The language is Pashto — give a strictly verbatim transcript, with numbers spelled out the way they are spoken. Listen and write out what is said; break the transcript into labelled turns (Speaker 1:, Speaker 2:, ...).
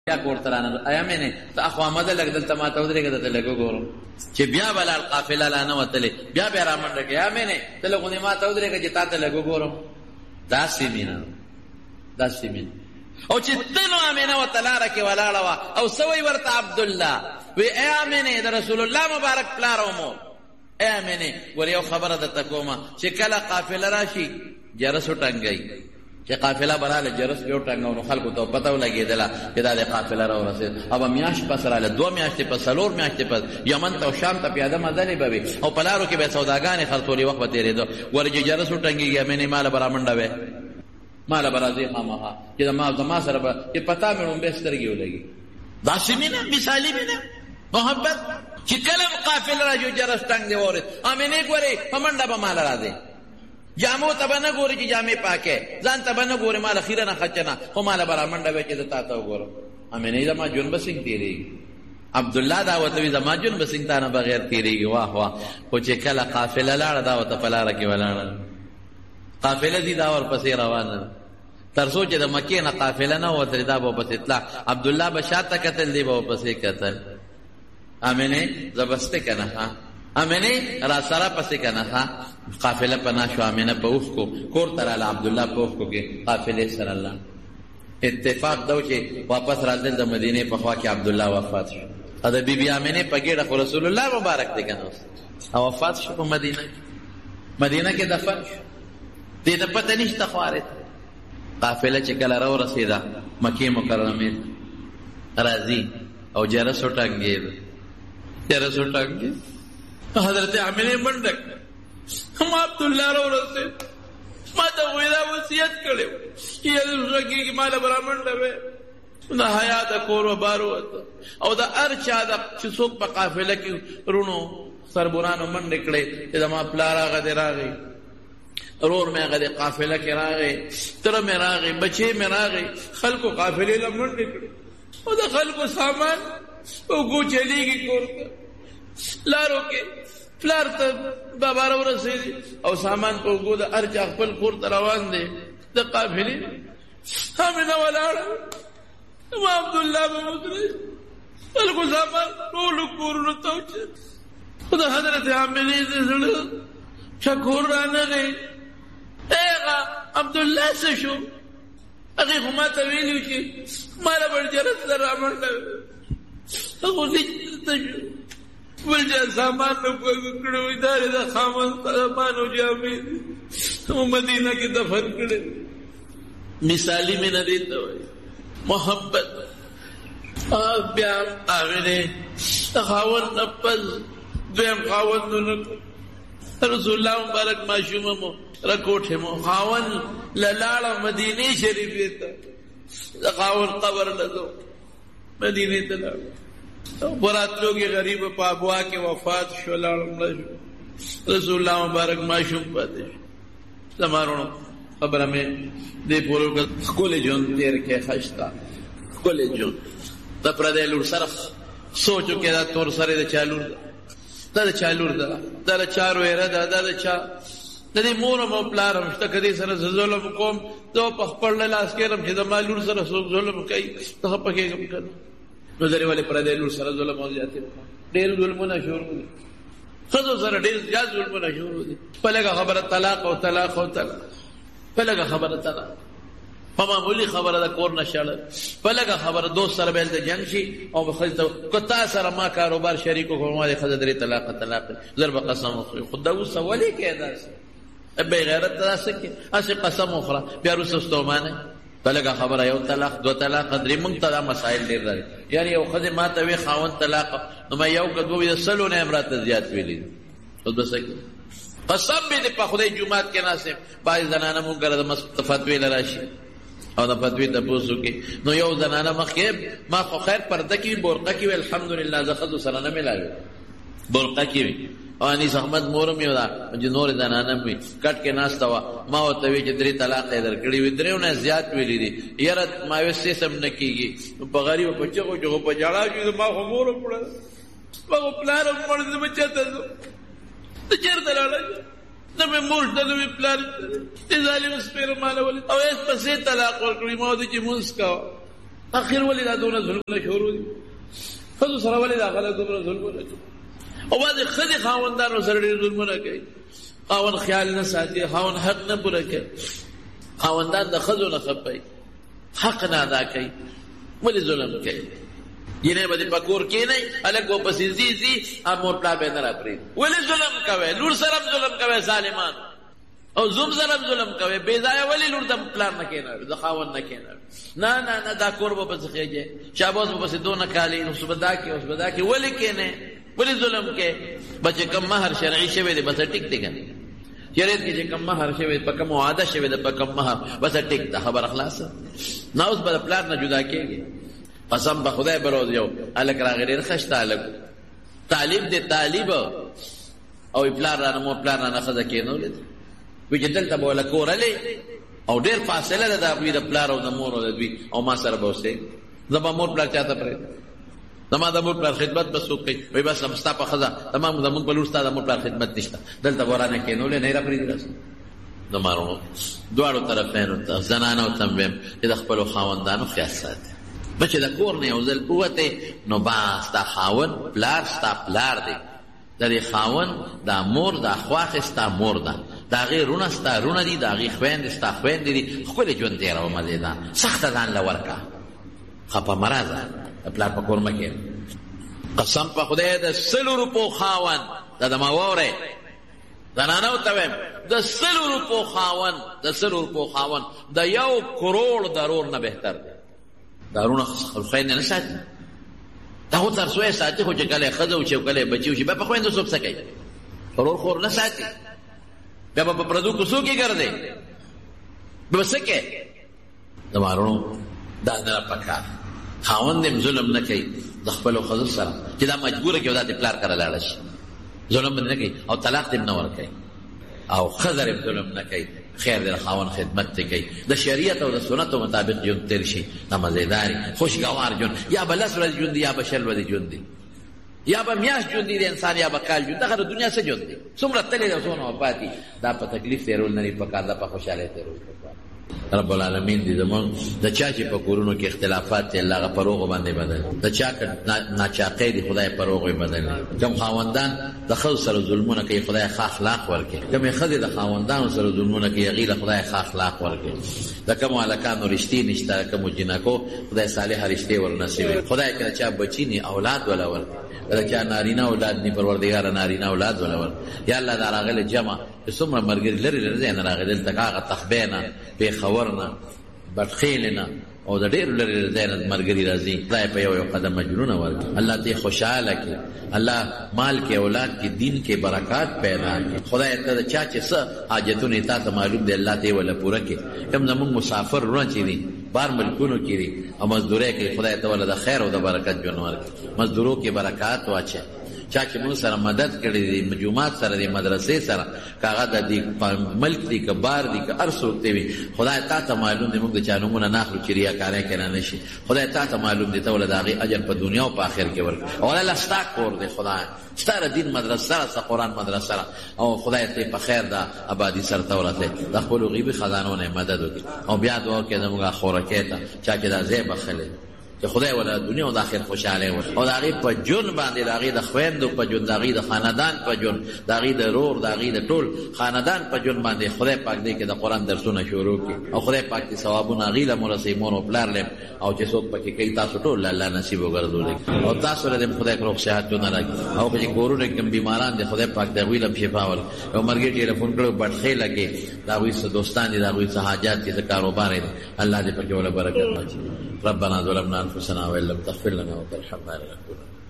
Speaker 1: بیا کور ته رانه ایا مینې ته اخوا مده لږ دلته ما ته ودرېږه دته لږ وګورم چې بیا به لاړ قافله لا نه وتلې بیا بیا را منډه کړې یا مینې ته لږ غونې ما ته ودرېږه چې تا ته لږ وګورم داسې مینه داسې مینه او چې ته نو امینه ورته لاره کې ولاړه وه او څه وایي ورته عبدالله وی ای امینې د رسول الله مبارک پلار او مور ای امینې ګورې یو خبره درته کومه چې کله قافله راشي جرس وټنګئ چې قافله براله جرس به وټنګو نو خلکو ته پته ولګېدله چې دا د قافله راورسېد اوبه میاشت پس راله دوه میاشتې پس څلور میاشتې پس یمن ته او شام ته پیاده مزلې به وي او په لارو کې به سوداګانې خرڅولې وخت به تېرېده ګورې چې جرس وټنګېږي امینې ماله به رامنډه وی ماله به راځې خامخا چې زما زما سره به چې پتا مې ړومبې سترګې ولګي داسې مینه مثالي مینه محبت چې کله قافله راځي جرس ټنګ دې واورېد امینې ګورې په منډه به ماله راځې جامو ته به نه ګورې چې جامې پاکې ځان ته به نه ګورې ماله خیره نه خچه نه خو ماله به رامنډه وی چې زه تا ته وګورم امینې زما ژوند به څنګه تېرېږي عبدالله دا ورته وي زما ژوند به څنګه تا نه بغیر تېرېږي واه واه خو چې کله قافله لاړه دا ورته په لاره کې ولاړه قافله دي دا ورپسې روانه ده تر څو چې د مکې نه قافله نه وتلې دا به ورپسې تله عبدالله به شاته کتل دی به ورپسې کتل امینې زه بسته که نه ښه امینې را سره پسې که نه ښه قافله پناه شو امینه په اوښکو کور ته راله عبدالله په اوښکو کې قافلې سره لاړ اتفاق دا و چې واپس راتلل د مدینې په خوا کې عبدالله وفات شو او د بی بي امینې په ګېډه خو رسول الله مبارک دی که نه او وفات شو په مدینه کې مدینه کې دفن شو دې ته پته نشته خوارې قافله چې کله راورسېده مکې مکرمې راځي او جرس وټنګېد جرس وټنګېد حضرت امینې منډه هم عبدالله راورسېد ما ته وایي دا وصیت کړی و چې یې کېږي ما له به رامنډه وی د حیا د کور و بار وته او د هر چا د چې څوک په قافله کې رونو سربورانو منډې کړې چې زما پلار هغه دی راغی رور مې هغه د قافله کې راغی تره مې راغی بچې مې راغی خلکو قافلې له منډې کړې او د خلکو سامان اوږو چلیږي کور ته لارو کې پلار ته بابا راورسېدي او سامان په اوږو د هر چا خپل کور ته روان دی د قافلې امینه ولاړه ما عبدالله به ودرېد خلکو سامان ټولو کورونو ته وچت خو د حضرت امینې د زړه شکور رانغی هغه عبدالله څه شو هغې خو ما ته ویلي چې ما له بل جرس سره رامنډه هغه نشته شو بل چا سامان مې په کړی وي دا د خاوند سامانو جامې دي مدینه کې دفن کړی مثالي مینه دې ته وایي محبت بیا هغې د خاوند نه پس دویم خاوندونه رسول الله مبارک ماشومه مو رکوټه مو خاون لاله مدینه شریفه ته د خاون قبر لزو مدینه ته لاړ براتلو کې غریب په ابوا کې وفات شو لاړ رسول الله مبارک ماشوم پاتې زمارونو خبره مې دې پورو خپل جون تیر کې خشتا خپل جون د پردې لور سره سوچو کې دا تور سره د چالو دا د چا لور ده دا د چا رویره ده دا د چا د دې مورم او پلارم شته که دې سره زه ظلم کوم زه په خپل لاس کېږم چې زما لور سره څوک ظلم کوي ته خفه کېږم که نه نو درې ولې پردی لور سره ظلم او زیاتې وکړه ډېر ظلمونه شروع دي ښځو سره ډېر زیات ظلمونه شروع دي په لږه خبره طلاق او طلاق او طلاق په لږه خبره طلاق په معمولي خبره د کور نه شړل په لږه خبره دوست سره به هلته جنګ شي او به ښځې ته که تا سره ما کاروبار شریک وکړو ما دې ښځه درې طلاقه طلاق زر به قسم وخورې خو دا اوس ولې کوې داسې بې غیرت ته داسې کوې هسې قسم وخوره بیا وروسته ستومانه په لږه خبره یو طلاق دوه طلاقه درې موږ ته دا مسایل ډېر لري یعنې یو ښځې ما ته وې خاوند طلاقه نو ما یو که دوه د سلو نه یم راته زیات ویلي دي اوس به څه کوې قسم مې دې په خدای جومات کې ناست یم بعضې زنانه مونږ کره د فتوې له راشي او د فتوې تپوس وکړي نو یو زنانه مخکې ما خو خیر پرده کې وي بورقه کې وي الحمدلله زه ښځو سره نه ملاوي بورقه کې وي او انیس احمد مورم یو ده چې نورې زنانه وي کټ کې ناسته وه ما ورته وی چې درې طلاق یې درکړي وي درېو نه زیات ویلي دي یاره ما وې سیسم نه کېږي په غریبه په چغو چغو په ژړا شو ما خو مور هم مړه ما خو پلار هم مړ زه به چېرته ځم ته چېرته لاړه نه مې مور شته نه مې پلار شته دې ظالم سپېره ماله ولې او ایس پسې طلاق ورکړي ما ورته چې مونځ کوه اخر ولې دا دونه ظلمونه شروع دي ښځو سره ولې دا خلک دومره ظلمونه کوي او بعضې ښځې خاوندانو سره ډېر ظلمونه کوي خاوند خیال نه ساتي خاوند حق نه پوره کوي خاوندان د ښځو نه خفوي حق نه ادا کوي ولې ظلم کوي ینې به دې په کور کښېنئ هلک به پسې ځي ځي مور پلار به یې نه راپرېږدي ولې ظلم کوئ لور سره هم ظلم کوئ ظالمان او زوم سره هم ظلم کوئ بې ځایه ولې لور د پلار نه کښېنوي د خاوند نه کښېنوي نه نه نه دا کور به پسې خېږي شاباس به پسې دونه کالي اوس به دا کښې اوس به دا کښې ولې کښېنې ولې ظلم کوې به چې کوم مهر شرعي شوی دی بس ټیک دی که نه شریعت کې چې کوم مهر شوی په کوم وعده شوی دی په کوم مهر بس ټیک ده خبره خلاصه نه اوس به د پلار نه جدا کېږي قسم به خدای بروز یو هلک راغی ډېر ښه شته هلک طالب دی طالب او پلار رانه مور پلار رانه ښځه کېنولې ده وایي چې دلته به وله کورلې او ډېر فاصله ده د هغوی د پلار او د مور او د دوی او ما سره به اوسېږي زه به مور پلار چاته پرېږدم زما د مور پلار خدمت به څوک کوي وایي بس ستا په ښځه تمام زمونږ په لور ستا د مور پلار خدمت نشته دلته به رانه کېنولې نه یې راپرېږدي راسه زمارو دواړو طرفینو ته زنانو ته هم ویم چې د خپلو خاوندانو خیال ساتي بچې د کور نه یو ځل ووتې نو بس ستا خاوند پلار ستا پلار دی د دې خاوند دا مور دا خواښې ستا مور ده د هغې رونه ستا رونه دي د هغې خویندې ستا خویندې دي ښکلې ژوند تېروه مزېدار سخته ځان له ورکه خفه مه راځه د پلار په کور مه کښېنه قسم په خدای د سلو روپو خاوند دا د ما واورئ زنانو ته وایم د سلو روپو خاوند د سلو روپو خاوند د یو کروڑ ضرور نه بهتر دی دارونه خویندې نه ساتي دا خو ترڅو یې ساتي خو چې کله یې ښځه وشي او کله یې بچي وشي بیا په خویندو څوک څه کوي ورور خور نه ساتي بیا به په پردو کوڅو کې ګرځئ بیا به څه کوې د مارونو دا نه راپکار خاوند هم ظلم نه کوي د خپلو ښځو سره چې دا مجبوره کړي او دا د پلار کره لاړه شي ظلم به نه کوي او طلاق دې هم نه ورکوي او ښځه هم ظلم نه کوي خیر دی خاوند خدمت ته کوي د شریعت او د سنتو مطابق ژوند تېر شي دا مزېداري خوشګوار ژوند یا به لس ورځې ژوند دی یا به شل ورځې ژوند دی یا به میاشت ژوند دی د انسان یا به کال ژوند دغه د دنیا څه ژوند دی څومره تللی دی او څومره وفات دي دا په تکلیف تېرول نه دي پکار دا په خوشحالۍ تېرول پکار رب العالمین دې زموږ د چا چې په کورونو کې اختلافات دي الله هغه په روغو باندې بدل د چا ناچاقۍ دي خدای په روغو یې بدل کوم خاوندان د ښځو سره ظلمونه کوي خدای ښه اخلاق ورکړي کومې ښځې د خاوندانو سره ظلمونه کوي هغې له خدای ښه اخلاق ورکړي د کومو هلکانو رشتې نشته کومو جنکو خدای صالحه رشتې ورنصیبوي خدای که د چا بچي ني اولاد وله ورکړي د چا نارینه اولاد ني پروردګاره نارینه اولاد وله ورکړي یا الله دا راغلی جمع چې څومره ملګري لرې لرې ځای نه راغلي دلته هغه تخبې نه پېښور نه بټخېلې نه او د ډېرو لرې لرې ځای نه ملګري راځي خدای په یو یو قدم اجرونه ورکړي الله ته خوشحاله کړي الله مال کې اولاد کې دین کې برکات پیدا کړي خدای ته د چا چې څه حاجتونه یې تا ته معلوم دی الله ته یې وله پوره کړي کوم زمونږ مسافر وروڼه چې دي بار ملکونو کې دي او مزدورۍ کوي خدای ته وله د خیر او د برکت ژوند ورکړي مزدورو کې برکات واچوي چا چې موږ سره مدد کړی دی مجومات سره دی مدرسې سره که هغه د دې ملک دی که بار دی که هر څوک دی وي خدای تا ته معلوم دی موږ د چا نومونه نه اخلو چې ریاکارۍ کې نه شي خدای تا ته معلوم دی ته ولې د هغې اجر په دنیا او په آخر کې ورکړي او الله ستا کور دی خدای ستا د دین مدرسه سره ستا قرآن مدرسه سره او خدای ته په خیر د آبادي سره ته ورسوي د خپلو غیبي خزانو نه مدد وکړي او بیا دعا وکړي زموږ خورکۍ ته چا چې دا ځای بخلی چې خدای ولا دنیا او د آخرت خوشاله وي او د هغې په ژوند باندې د هغې د خویندو په ژوند د هغې د خاندان په ژوند د هغې د رور د هغې د ټول خاندان په ژوند باندې خدای پاک دی کې د قرآن درسونه شروع کړي او خدای پاک دې ثوابونه هغې له مرسوي مور او پلار لیم او چې څوک پکې کوي تاسو ټول له الله نصیب وګرځولئ او تاسو له دې خدای روغ صحتونه راکړي او چې کورونه کې کوم بیماران دي خدای پاک د هغوی له شفا ورکړي او مرګي ټلیفون کړو بټخېله کې د هغوی څه دوستان دي د هغوی څه حاجات دي څه کاروبار دی الله دې پکې وله برکت واچوي ربنا ظلمنا انفسنا وان لم تغفر لنا وترحمنا لنكونن